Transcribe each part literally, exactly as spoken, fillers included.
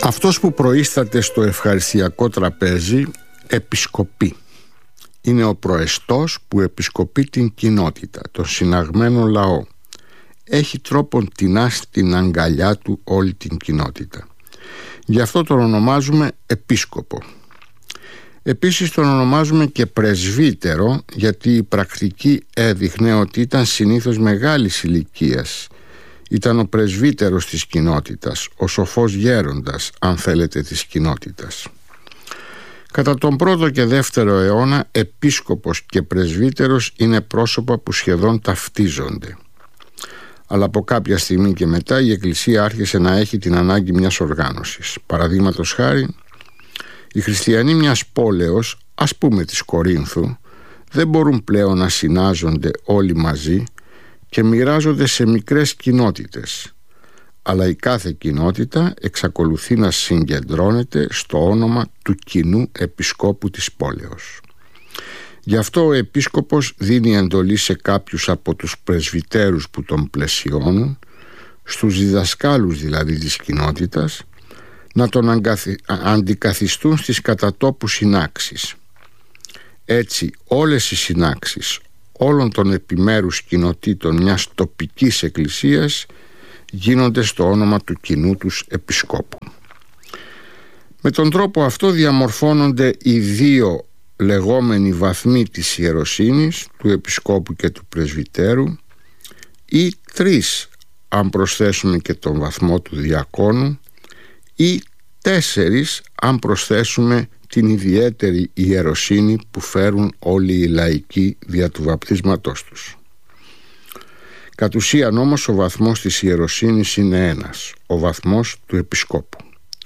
Αυτός που προείσταται στο ευχαριστιακό τραπέζι επισκοπεί. Είναι ο προεστός που επισκοπεί την κοινότητα, τον συναγμένο λαό. Έχει τρόπον τεινά στην αγκαλιά του όλη την κοινότητα. Γι' αυτό τον ονομάζουμε επίσκοπο. Επίσης τον ονομάζουμε και πρεσβύτερο, γιατί η πρακτική έδειχνε ότι ήταν συνήθως μεγάλης ηλικίας. Ήταν ο πρεσβύτερος της κοινότητας, ο σοφός γέροντας, αν θέλετε, της κοινότητας. Κατά τον πρώτο και δεύτερο αιώνα, επίσκοπος και πρεσβύτερος είναι πρόσωπα που σχεδόν ταυτίζονται. Αλλά από κάποια στιγμή και μετά η Εκκλησία άρχισε να έχει την ανάγκη μιας οργάνωσης. Παραδείγματος χάρη, οι χριστιανοί μιας πόλεως, ας πούμε της Κορίνθου, δεν μπορούν πλέον να συνάζονται όλοι μαζί και μοιράζονται σε μικρές κοινότητες, αλλά η κάθε κοινότητα εξακολουθεί να συγκεντρώνεται στο όνομα του κοινού επισκόπου της πόλεως. Γι' αυτό ο επίσκοπος δίνει εντολή σε κάποιους από τους πρεσβυτέρους που τον πλαισιώνουν, στους διδασκάλους δηλαδή της κοινότητας, να τον αγκαθι... αντικαθιστούν στις κατατόπου συνάξεις. Έτσι όλες οι συνάξεις όλων των επιμέρους κοινοτήτων μιας τοπικής εκκλησίας γίνονται στο όνομα του κοινού τους επισκόπου. Με τον τρόπο αυτό διαμορφώνονται οι δύο λεγόμενοι βαθμοί της ιεροσύνης, του επισκόπου και του πρεσβυτέρου, ή τρεις αν προσθέσουμε και τον βαθμό του διακόνου, ή τέσσερις αν προσθέσουμε την ιδιαίτερη ιεροσύνη που φέρουν όλοι οι λαϊκοί δια του βαπτίσματός τους. Κατ' ουσίαν όμως ο βαθμός της ιεροσύνης είναι ένας, ο βαθμός του επισκόπου.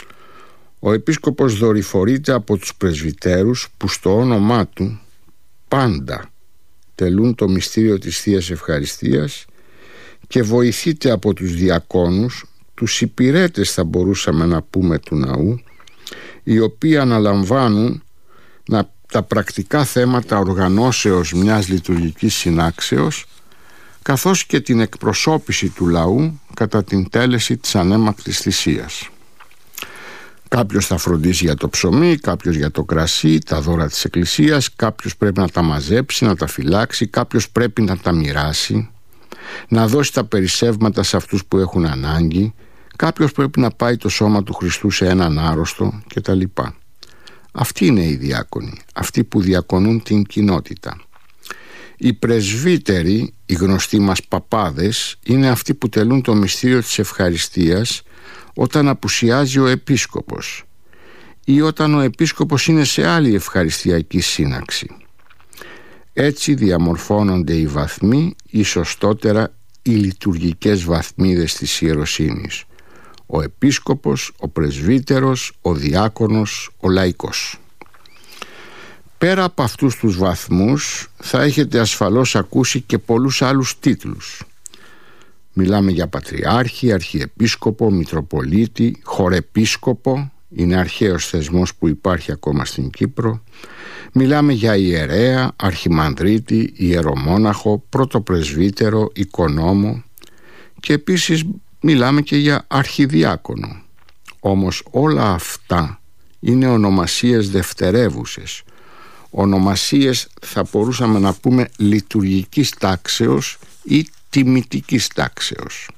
Ο επίσκοπος δορυφορείται από τους πρεσβυτέρους που στο όνομά του πάντα τελούν το μυστήριο της Θείας Ευχαριστίας και βοηθείται από τους διακόνους, τους υπηρέτες θα μπορούσαμε να πούμε του ναού, οι οποίοι αναλαμβάνουν να, τα πρακτικά θέματα οργανώσεως μιας λειτουργικής συνάξεως, καθώς και την εκπροσώπηση του λαού κατά την τέλεση της ανέμακτης θυσίας. Κάποιος θα φροντίσει για το ψωμί, κάποιος για το κρασί, τα δώρα της εκκλησίας, κάποιος πρέπει να τα μαζέψει, να τα φυλάξει, κάποιος πρέπει να τα μοιράσει, να δώσει τα περισσεύματα σε αυτούς που έχουν ανάγκη, κάποιος πρέπει να πάει το σώμα του Χριστού σε έναν άρρωστο κτλ. Αυτοί είναι οι διάκονοι, αυτοί που διακονούν την κοινότητα. Οι πρεσβύτεροι, οι γνωστοί μας παπάδες, είναι αυτοί που τελούν το μυστήριο της ευχαριστίας όταν απουσιάζει ο επίσκοπος ή όταν ο επίσκοπος είναι σε άλλη ευχαριστιακή σύναξη. Έτσι διαμορφώνονται οι βαθμοί ή σωστότερα οι λειτουργικές βαθμίδες της ιεροσύνης: ο επίσκοπος, ο πρεσβύτερος, ο διάκονος, ο λαϊκός. Πέρα από αυτούς τους βαθμούς θα έχετε ασφαλώς ακούσει και πολλούς άλλους τίτλους. Μιλάμε για πατριάρχη, αρχιεπίσκοπο, μητροπολίτη, χωρεπίσκοπο, είναι αρχαίος θεσμός που υπάρχει ακόμα στην Κύπρο. Μιλάμε για ιερέα, αρχιμανδρίτη, ιερομόναχο, πρωτοπρεσβύτερο, οικονόμο και επίσης μιλάμε και για αρχιδιάκονο. Όμως όλα αυτά είναι ονομασίες δευτερεύουσες, ονομασίες θα μπορούσαμε να πούμε λειτουργικής τάξεως ή τιμητικής τάξεως.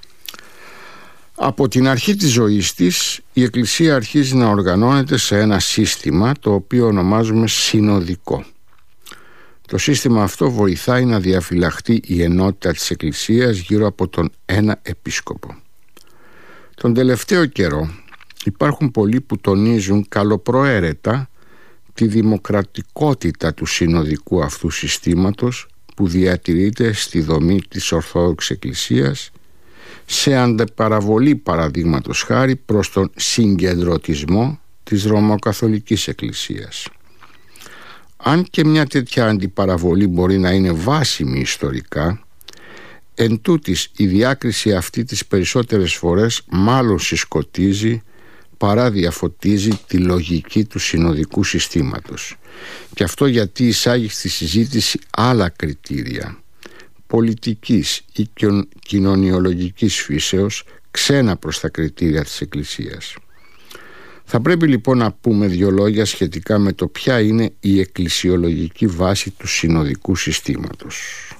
Από την αρχή της ζωής της η Εκκλησία αρχίζει να οργανώνεται σε ένα σύστημα το οποίο ονομάζουμε συνοδικό. Το σύστημα αυτό βοηθάει να διαφυλαχτεί η ενότητα της Εκκλησίας γύρω από τον ένα επίσκοπο. Τον τελευταίο καιρό υπάρχουν πολλοί που τονίζουν καλοπροαίρετα τη δημοκρατικότητα του συνοδικού αυτού συστήματος που διατηρείται στη δομή της Ορθόδοξης Εκκλησίας, σε αντεπαραβολή παραδείγματος χάρη προς τον συγκεντρωτισμό της Ρωμαιοκαθολικής Εκκλησίας. Αν και μια τέτοια αντιπαραβολή μπορεί να είναι βάσιμη ιστορικά, εν τούτης η διάκριση αυτή τις περισσότερες φορές μάλλον συσκοτίζει παρά διαφωτίζει τη λογική του συνοδικού συστήματος. Και αυτό γιατί εισάγει στη συζήτηση άλλα κριτήρια πολιτικής ή κοινωνιολογικής φύσεως, ξένα προς τα κριτήρια της Εκκλησίας. Θα πρέπει λοιπόν να πούμε δύο λόγια σχετικά με το ποια είναι η εκκλησιολογική βάση του συνοδικού συστήματος.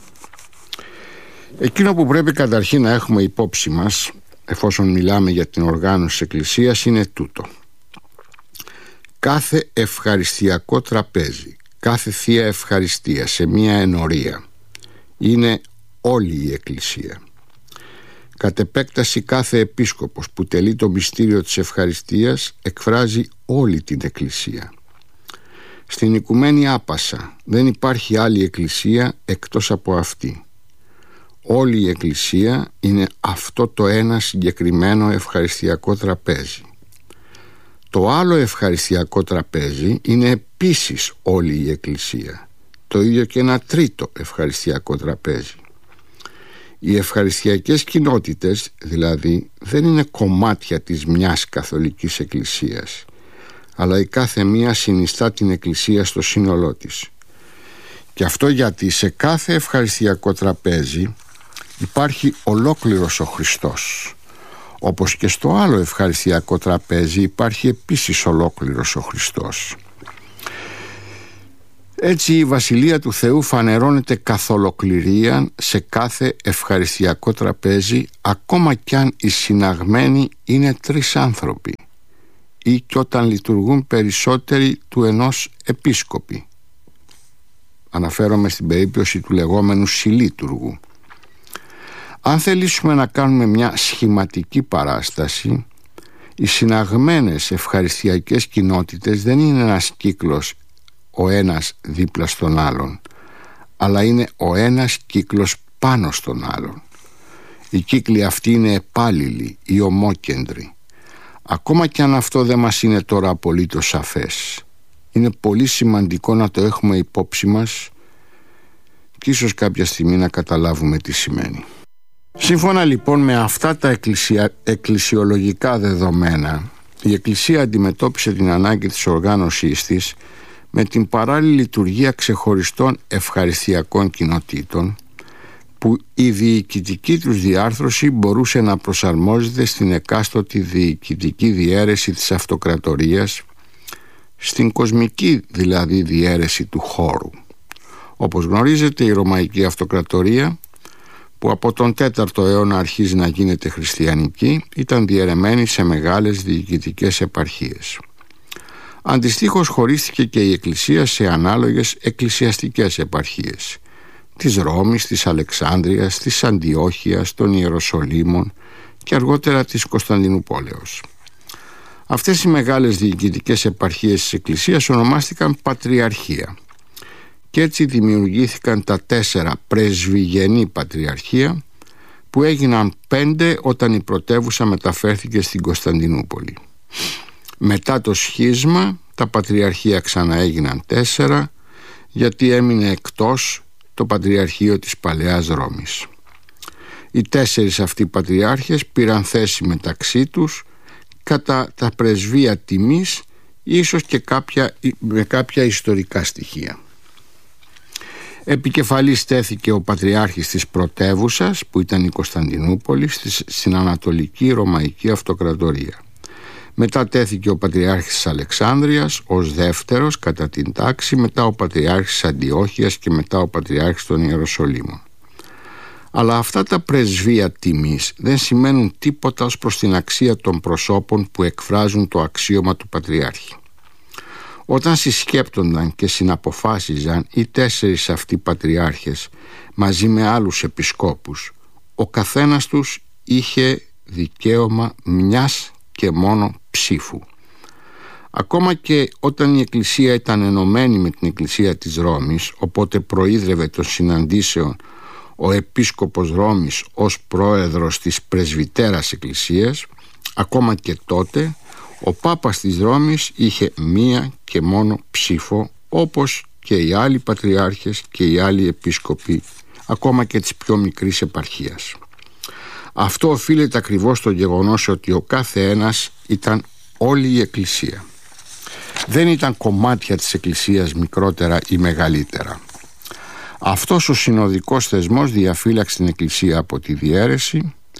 Εκείνο που πρέπει καταρχήν να έχουμε υπόψη μας, εφόσον μιλάμε για την οργάνωση της Εκκλησίας, είναι τούτο. Κάθε ευχαριστιακό τραπέζι, κάθε θεία ευχαριστία σε μία ενορία είναι όλη η Εκκλησία. Κατ' επέκταση, κάθε επίσκοπος που τελεί το μυστήριο της ευχαριστίας εκφράζει όλη την Εκκλησία. Στην οικουμένη άπασα δεν υπάρχει άλλη Εκκλησία εκτός από αυτή. Όλη η Εκκλησία είναι αυτό το ένα συγκεκριμένο ευχαριστιακό τραπέζι. Το άλλο ευχαριστιακό τραπέζι είναι επίσης όλη η Εκκλησία. Το ίδιο και ένα τρίτο ευχαριστιακό τραπέζι. Οι ευχαριστιακές κοινότητες, δηλαδή, δεν είναι κομμάτια της μιας καθολικής εκκλησίας, αλλά η κάθε μία συνιστά την Εκκλησία στο σύνολό της. Και αυτό γιατί σε κάθε ευχαριστιακό τραπέζι υπάρχει ολόκληρος ο Χριστός, όπως και στο άλλο ευχαριστιακό τραπέζι υπάρχει επίσης ολόκληρος ο Χριστός. Έτσι η Βασιλεία του Θεού φανερώνεται καθ' ολοκληρία σε κάθε ευχαριστιακό τραπέζι, ακόμα κι αν οι συναγμένοι είναι τρεις άνθρωποι ή κι όταν λειτουργούν περισσότεροι του ενός επίσκοπη. Αναφέρομαι στην περίπτωση του λεγόμενου συλλήτουργου. Αν θελήσουμε να κάνουμε μια σχηματική παράσταση, οι συναγμένες ευχαριστιακές κοινότητες δεν είναι ένας κύκλος ο ένας δίπλα στον άλλον, αλλά είναι ο ένας κύκλος πάνω στον άλλον. Οι κύκλοι αυτοί είναι επάλληλοι ή ομόκεντροι. Ακόμα και αν αυτό δεν μας είναι τώρα απολύτως σαφές, είναι πολύ σημαντικό να το έχουμε υπόψη μας και ίσως κάποια στιγμή να καταλάβουμε τι σημαίνει. Σύμφωνα λοιπόν με αυτά τα εκκλησια... εκκλησιολογικά δεδομένα, η Εκκλησία αντιμετώπισε την ανάγκη της οργάνωσής της με την παράλληλη λειτουργία ξεχωριστών ευχαριστιακών κοινοτήτων, που η διοικητική τους διάρθρωση μπορούσε να προσαρμόζεται στην εκάστοτε διοικητική διαίρεση της αυτοκρατορίας, στην κοσμική δηλαδή διαίρεση του χώρου. Όπως γνωρίζετε, η Ρωμαϊκή Αυτοκρατορία, που από τον τέταρτο αιώνα αρχίζει να γίνεται χριστιανική, ήταν διαιρεμένη σε μεγάλες διοικητικές επαρχίες. Αντιστοίχως χωρίστηκε και η Εκκλησία σε ανάλογες εκκλησιαστικές επαρχίες, της Ρώμης, της Αλεξάνδρειας, της Αντιόχειας, των Ιεροσολύμων και αργότερα της Κωνσταντινούπολεως. Αυτές οι μεγάλες διοικητικές επαρχίες της Εκκλησίας ονομάστηκαν Πατριαρχία και έτσι δημιουργήθηκαν τα τέσσερα πρεσβυγενή πατριαρχία, που έγιναν πέντε όταν η πρωτεύουσα μεταφέρθηκε στην Κωνσταντινούπολη. Μετά το σχίσμα τα πατριαρχία ξαναέγιναν τέσσερα, γιατί έμεινε εκτός το πατριαρχείο της Παλαιάς Ρώμης. Οι τέσσερις αυτοί πατριάρχες πήραν θέση μεταξύ τους κατά τα πρεσβεία τιμής, ίσως και κάποια, με κάποια ιστορικά στοιχεία. Επικεφαλής τέθηκε ο πατριάρχης της πρωτεύουσας, που ήταν η Κωνσταντινούπολη, στην Ανατολική Ρωμαϊκή Αυτοκρατορία. Μετά τέθηκε ο πατριάρχης της Αλεξάνδρειας ως δεύτερος κατά την τάξη, μετά ο πατριάρχης της Αντιόχειας και μετά ο πατριάρχης των Ιεροσολύμων. Αλλά αυτά τα πρεσβεία τιμής δεν σημαίνουν τίποτα ως προς την αξία των προσώπων που εκφράζουν το αξίωμα του πατριάρχη. Όταν συσκέπτονταν και συναποφάσιζαν οι τέσσερις αυτοί πατριάρχες μαζί με άλλους επισκόπους, ο καθένας τους είχε δικαίωμα μιας και μόνο ψήφου. Ακόμα και όταν η Εκκλησία ήταν ενωμένη με την Εκκλησία της Ρώμης, οπότε προείδρευε των συναντήσεων ο Επίσκοπος Ρώμης ως πρόεδρος της Πρεσβυτέρας Εκκλησίας, ακόμα και τότε ο Πάπας της Ρώμης είχε μία και μόνο ψήφο, όπως και οι άλλοι πατριάρχες και οι άλλοι επίσκοποι, ακόμα και της πιο μικρής επαρχίας. Αυτό οφείλεται ακριβώς στο γεγονός ότι ο κάθε ένας ήταν όλη η Εκκλησία. Δεν ήταν κομμάτια της Εκκλησίας μικρότερα ή μεγαλύτερα. Αυτός ο συνοδικός θεσμός διαφύλαξε την Εκκλησία από τη διαίρεση,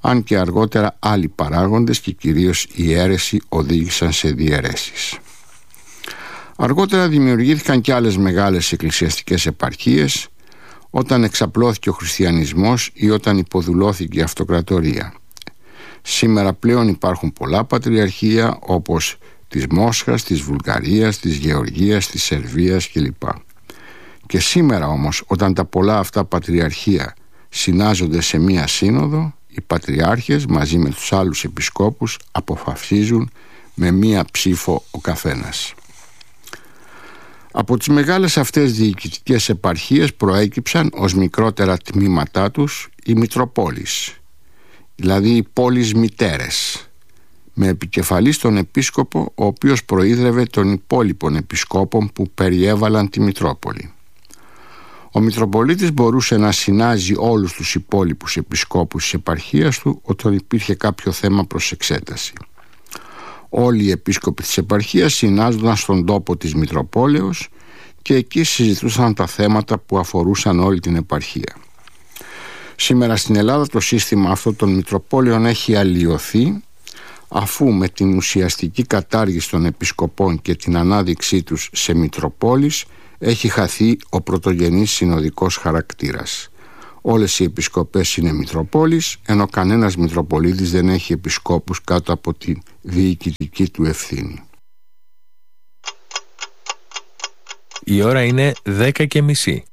αν και αργότερα άλλοι παράγοντες και κυρίως η αίρεση οδήγησαν σε διαιρέσεις. Αργότερα δημιουργήθηκαν και άλλες μεγάλες εκκλησιαστικές επαρχίες όταν εξαπλώθηκε ο χριστιανισμός ή όταν υποδουλώθηκε η αυτοκρατορία. Σήμερα πλέον υπάρχουν πολλά πατριαρχία όπως της Μόσχας, της Βουλγαρίας, της Γεωργίας, της Σερβίας κλπ. Και σήμερα όμως, όταν τα πολλά αυτά πατριαρχία συνάζονται σε μία σύνοδο, οι πατριάρχες μαζί με τους άλλους επισκόπους αποφασίζουν με μία ψήφο ο καθένας. Από τις μεγάλες αυτές διοικητικές επαρχίες προέκυψαν ως μικρότερα τμήματά τους οι Μητροπόλεις, δηλαδή οι πόλεις μητέρες, με επικεφαλής τον επίσκοπο, ο οποίος προείδρευε των υπόλοιπων επισκόπων που περιέβαλαν τη Μητρόπολη. Ο Μητροπολίτης μπορούσε να συνάζει όλους τους υπόλοιπους επισκόπους της επαρχίας του όταν υπήρχε κάποιο θέμα προς εξέταση. Όλοι οι επίσκοποι της επαρχίας συνάζονταν στον τόπο της Μητροπόλεως και εκεί συζητούσαν τα θέματα που αφορούσαν όλη την επαρχία. Σήμερα στην Ελλάδα το σύστημα αυτό των Μητροπόλεων έχει αλλοιωθεί, αφού με την ουσιαστική κατάργηση των επισκοπών και την ανάδειξή τους σε Μητροπόλεις έχει χαθεί ο πρωτογενής συνοδικός χαρακτήρας. Όλες οι επισκοπές είναι Μητροπόλεις, ενώ κανένας Μητροπολίτης δεν έχει επισκόπους κάτω από τη διοικητική του ευθύνη. Η ώρα είναι δέκα και μισή.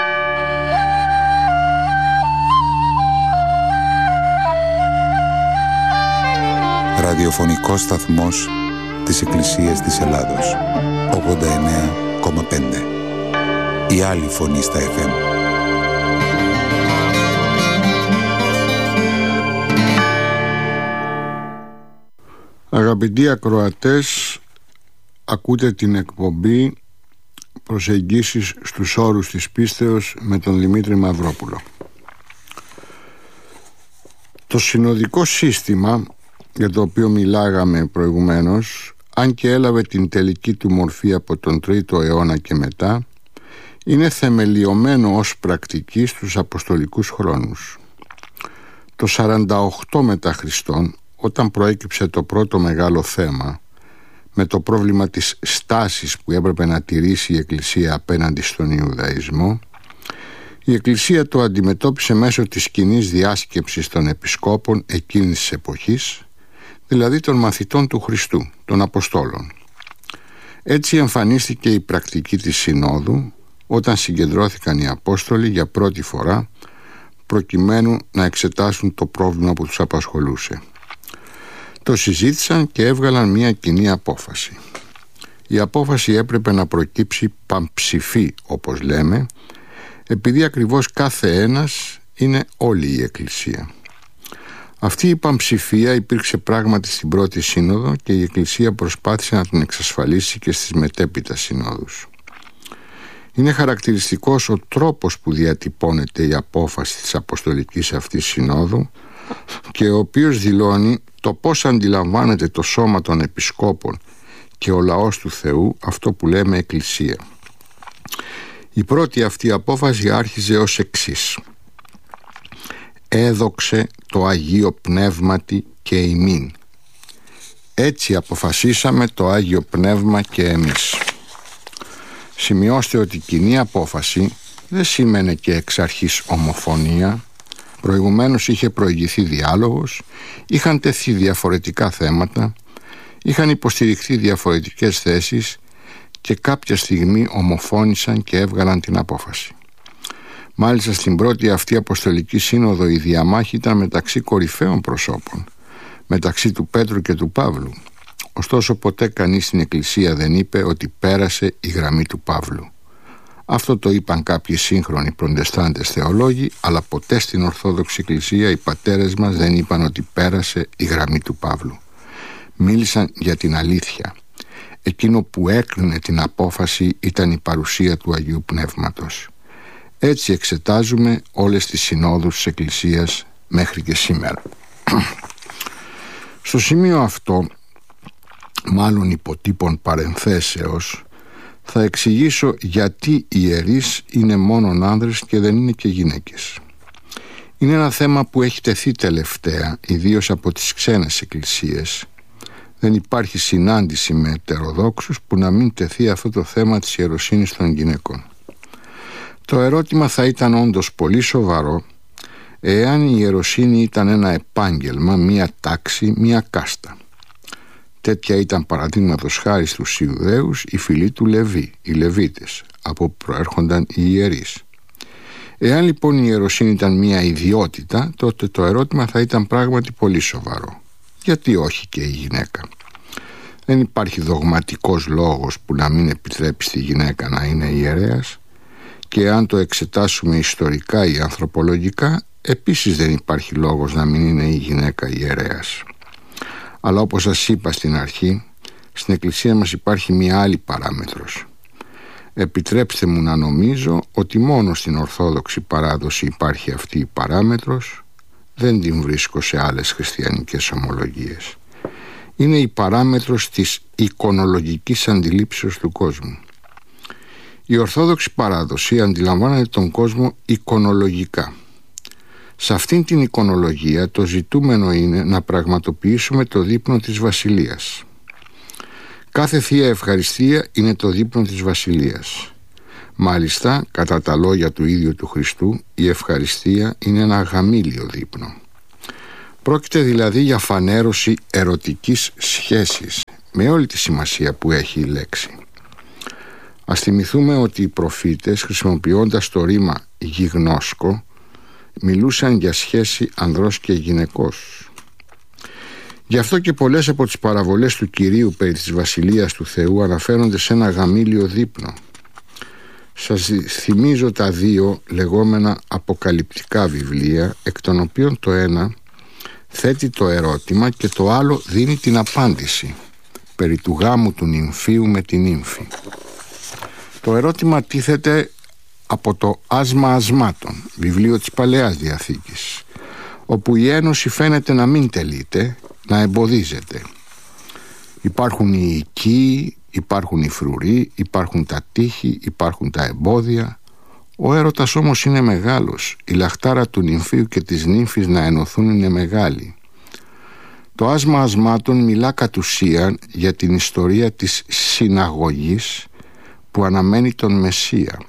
Ραδιοφωνικός σταθμός της Εκκλησίας της Ελλάδος, ογδόντα εννέα κόμμα πέντε. Η άλλη φωνή στα εφ εμ. Αγαπητοί ακροατές, ακούτε την εκπομπή «Προσεγγίσεις στους όρους της πίστεως» με τον Δημήτρη Μαυρόπουλο. Το συνοδικό σύστημα, για το οποίο μιλάγαμε προηγουμένως, αν και έλαβε την τελική του μορφή από τον τρίτο αιώνα και μετά, είναι θεμελιωμένο ως πρακτική στους αποστολικούς χρόνους. Το σαράντα οκτώ μετά Χριστόν, όταν προέκυψε το πρώτο μεγάλο θέμα με το πρόβλημα της στάσης που έπρεπε να τηρήσει η Εκκλησία απέναντι στον Ιουδαϊσμό, η Εκκλησία το αντιμετώπισε μέσω της κοινής διάσκεψης των επισκόπων εκείνης της εποχής, δηλαδή των μαθητών του Χριστού, των Αποστόλων. Έτσι εμφανίστηκε η πρακτική της Συνόδου όταν συγκεντρώθηκαν οι Απόστολοι για πρώτη φορά προκειμένου να εξετάσουν το πρόβλημα που τους απασχολούσε. Το συζήτησαν και έβγαλαν μια κοινή απόφαση. Η απόφαση έπρεπε να προκύψει πανψηφή, όπως λέμε, επειδή ακριβώς κάθε ένας είναι όλη η Εκκλησία. Αυτή η πανψηφία υπήρξε πράγματι στην πρώτη σύνοδο και η Εκκλησία προσπάθησε να την εξασφαλίσει και στις μετέπειτα συνόδους. Είναι χαρακτηριστικός ο τρόπος που διατυπώνεται η απόφαση της αποστολικής αυτής συνόδου και ο οποίος δηλώνει το πώς αντιλαμβάνεται το σώμα των επισκόπων και ο λαός του Θεού αυτό που λέμε Εκκλησία. Η πρώτη αυτή απόφαση άρχιζε ως εξής: «Έδοξε το Αγίο Πνεύματι και ημίν». Έτσι αποφασίσαμε το Άγιο Πνεύμα και εμείς. Σημειώστε ότι η κοινή απόφαση δεν σήμαινε και εξ αρχής ομοφωνία. Προηγουμένως είχε προηγηθεί διάλογος, είχαν τεθεί διαφορετικά θέματα, είχαν υποστηριχθεί διαφορετικές θέσεις και κάποια στιγμή ομοφώνησαν και έβγαλαν την απόφαση. Μάλιστα στην πρώτη αυτή αποστολική σύνοδο η διαμάχη ήταν μεταξύ κορυφαίων προσώπων, μεταξύ του Πέτρου και του Παύλου. Ωστόσο ποτέ κανείς στην Εκκλησία δεν είπε ότι πέρασε η γραμμή του Παύλου. Αυτό το είπαν κάποιοι σύγχρονοι προτεστάντες θεολόγοι, αλλά ποτέ στην Ορθόδοξη Εκκλησία οι πατέρες μας δεν είπαν ότι πέρασε η γραμμή του Παύλου. Μίλησαν για την αλήθεια. Εκείνο που έκρινε την απόφαση ήταν η παρουσία του Αγίου Πνεύματος. Έτσι εξετάζουμε όλες τις συνόδους της Εκκλησίας μέχρι και σήμερα. Στο σημείο αυτό, μάλλον υποτύπων παρενθέσεως, θα εξηγήσω γιατί οι ιερείς είναι μόνον άνδρες και δεν είναι και γυναίκες. Είναι ένα θέμα που έχει τεθεί τελευταία, ιδίως από τις ξένες εκκλησίες. Δεν υπάρχει συνάντηση με ετεροδόξους που να μην τεθεί αυτό το θέμα της ιεροσύνης των γυναικών. Το ερώτημα θα ήταν όντως πολύ σοβαρό εάν η ιεροσύνη ήταν ένα επάγγελμα, μία τάξη, μία κάστα. Τέτοια ήταν παραδείγματος χάρη στους Ιουδαίους οι φυλοί του Λεβί, οι Λεβίτες, από που προέρχονταν οι ιερείς. Εάν λοιπόν η ιεροσύνη ήταν μία ιδιότητα, τότε το ερώτημα θα ήταν πράγματι πολύ σοβαρό. Γιατί όχι και η γυναίκα? Δεν υπάρχει δογματικός λόγος που να μην επιτρέπει στη γυναίκα να είναι ιερέας, και αν το εξετάσουμε ιστορικά ή ανθρωπολογικά, επίσης δεν υπάρχει λόγος να μην είναι η γυναίκα ιερέας. Αλλά όπως σας είπα στην αρχή, στην Εκκλησία μας υπάρχει μία άλλη παράμετρος. Επιτρέψτε μου να νομίζω ότι μόνο στην Ορθόδοξη παράδοση υπάρχει αυτή η παράμετρος, δεν την βρίσκω σε άλλες χριστιανικές ομολογίες. Είναι η παράμετρος της εικονολογικής αντιλήψεως του κόσμου. Η Ορθόδοξη παράδοση αντιλαμβάνεται τον κόσμο εικονολογικά. Σε αυτήν την εικονολογία το ζητούμενο είναι να πραγματοποιήσουμε το δείπνο της Βασιλείας. Κάθε Θεία Ευχαριστία είναι το δείπνο της Βασιλείας. Μάλιστα, κατά τα λόγια του ίδιου του Χριστού, η Ευχαριστία είναι ένα γαμήλιο δείπνο. Πρόκειται δηλαδή για φανέρωση ερωτικής σχέσης, με όλη τη σημασία που έχει η λέξη. Ας θυμηθούμε ότι οι προφήτες, χρησιμοποιώντας το ρήμα γιγνώσκο, μιλούσαν για σχέση ανδρός και γυναικός. Γι' αυτό και πολλές από τις παραβολές του Κυρίου περί της Βασιλείας του Θεού αναφέρονται σε ένα γαμήλιο δείπνο. Σας θυμίζω τα δύο λεγόμενα αποκαλυπτικά βιβλία, εκ των οποίων το ένα θέτει το ερώτημα και το άλλο δίνει την απάντηση, περί του γάμου του νυμφίου με την νύμφη. Το ερώτημα τίθεται από το Άσμα Ασμάτων, βιβλίο της Παλαιάς Διαθήκης, όπου η ένωση φαίνεται να μην τελείται, να εμποδίζεται. Υπάρχουν οι οικοί, υπάρχουν οι φρουροί, υπάρχουν τα τείχη, υπάρχουν τα εμπόδια. Ο έρωτας όμως είναι μεγάλος. Η λαχτάρα του νυμφίου και της νύμφης να ενωθούν είναι μεγάλη. Το Άσμα Ασμάτων μιλά κατ' ουσίαν για την ιστορία της συναγωγής που αναμένει τον Μεσσία.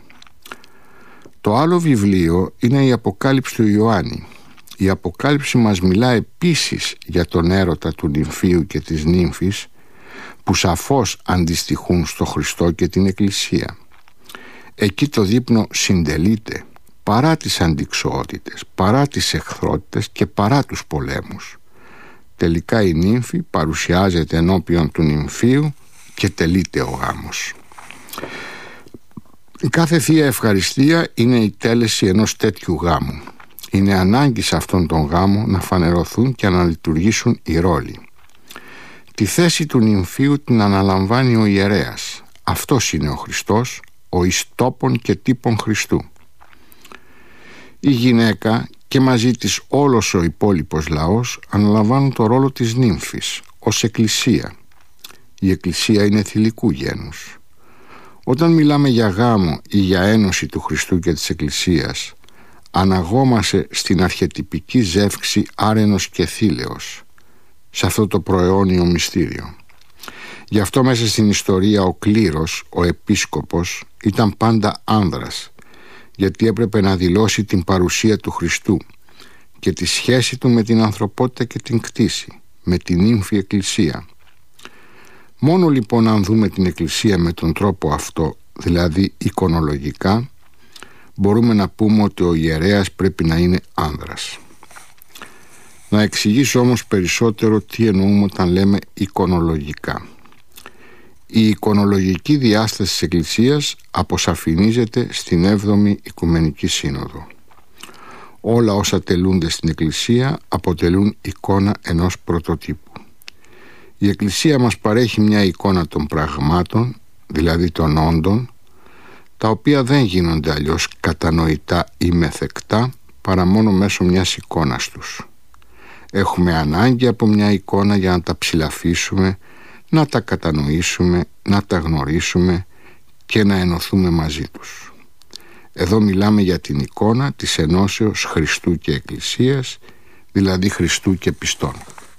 Το άλλο βιβλίο είναι η Αποκάλυψη του Ιωάννη. Η Αποκάλυψη μας μιλά επίσης για τον έρωτα του νυμφίου και της νύμφης, που σαφώς αντιστοιχούν στο Χριστό και την Εκκλησία. Εκεί το δείπνο συντελείται, παρά τις αντιξοότητες, παρά τις εχθρότητες και παρά τους πολέμους. Τελικά η νύμφη παρουσιάζεται ενώπιον του νυμφίου και τελείται ο γάμος. Κάθε Θεία Ευχαριστία είναι η τέλεση ενός τέτοιου γάμου. Είναι ανάγκη σε αυτόν τον γάμο να φανερωθούν και να λειτουργήσουν οι ρόλοι. Τη θέση του νυμφίου την αναλαμβάνει ο ιερέας. Αυτός είναι ο Χριστός, ο εις τόπον και τύπον Χριστού. Η γυναίκα και μαζί της όλος ο υπόλοιπος λαός αναλαμβάνουν το ρόλο της νύμφης ως εκκλησία. Η εκκλησία είναι θηλυκού γένους. Όταν μιλάμε για γάμο ή για ένωση του Χριστού και της Εκκλησίας, αναγόμαστε στην αρχετυπική ζεύξη άρενος και θήλεος, σε αυτό το προαιώνιο μυστήριο. Γι' αυτό μέσα στην ιστορία ο κλήρος, ο επίσκοπος, ήταν πάντα άνδρας, γιατί έπρεπε να δηλώσει την παρουσία του Χριστού και τη σχέση του με την ανθρωπότητα και την κτήση, με την νύμφη Εκκλησία. Μόνο λοιπόν αν δούμε την Εκκλησία με τον τρόπο αυτό, δηλαδή εικονολογικά, μπορούμε να πούμε ότι ο ιερέας πρέπει να είναι άνδρας. Να εξηγήσω όμως περισσότερο τι εννοούμε όταν λέμε εικονολογικά. Η εικονολογική διάσταση της Εκκλησίας αποσαφηνίζεται στην έβδομη Οικουμενική Σύνοδο. Όλα όσα τελούνται στην Εκκλησία αποτελούν εικόνα ενός πρωτοτύπου. Η Εκκλησία μας παρέχει μια εικόνα των πραγμάτων, δηλαδή των όντων, τα οποία δεν γίνονται αλλιώς κατανοητά ή μεθεκτά παρά μόνο μέσω μιας εικόνας τους. Έχουμε ανάγκη από μια εικόνα για να τα ψηλαφίσουμε, να τα κατανοήσουμε, να τα γνωρίσουμε και να ενωθούμε μαζί τους. Εδώ μιλάμε για την εικόνα της ενώσεως Χριστού και Εκκλησίας, δηλαδή Χριστού και πιστών.